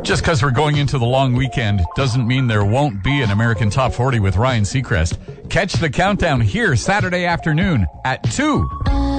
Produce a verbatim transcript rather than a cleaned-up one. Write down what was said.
Just because we're going into the long weekend doesn't mean there won't be an American Top forty with Ryan Seacrest. Catch the countdown here Saturday afternoon at two.